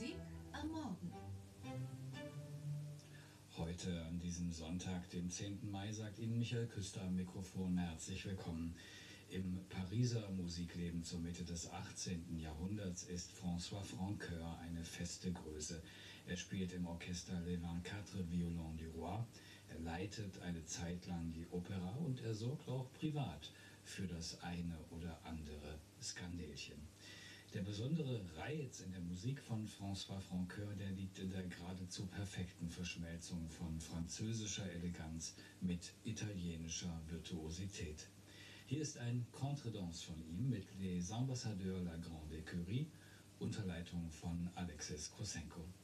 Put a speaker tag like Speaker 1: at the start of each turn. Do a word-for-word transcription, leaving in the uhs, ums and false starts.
Speaker 1: Musik am Morgen.
Speaker 2: Heute an diesem Sonntag, dem zehnten Mai, sagt Ihnen Michael Küster am Mikrofon herzlich willkommen. Im Pariser Musikleben zur Mitte des achtzehnten Jahrhunderts ist François Francoeur eine feste Größe. Er spielt im Orchester Les vingt-quatre Violons du Roi, er leitet eine Zeit lang die Opera und er sorgt auch privat für das eine oder andere Skandelchen. Der besondere Reiz in der Musik von François Francoeur, der liegt in der geradezu perfekten Verschmelzung von französischer Eleganz mit italienischer Virtuosität. Hier ist ein Contredanse von ihm mit Les Ambassadeurs La Grande Écurie unter Leitung von Alexis Kossenko.